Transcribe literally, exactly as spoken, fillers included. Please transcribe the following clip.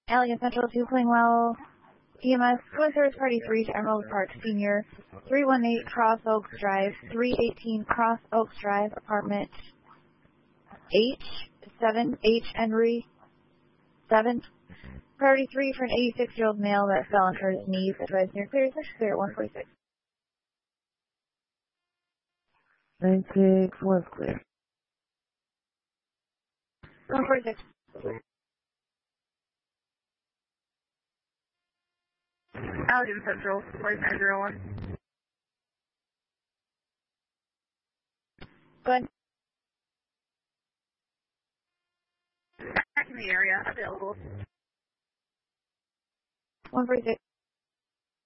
Allegan Central to Clingwell, E M S, Twin Service Party three to Emerald Park Senior, three one eight Cross Oaks Drive, three eighteen Cross Oaks Drive, apartment H, seven, H Henry, seven. Priority three for an eighty-six-year-old male that fell on his knees. Advised near clear, section clear at one forty-six. nine six was clear. one forty-six. Allegan Central, forty-nine zero one. Go ahead. Back in the area, available. one forty-six.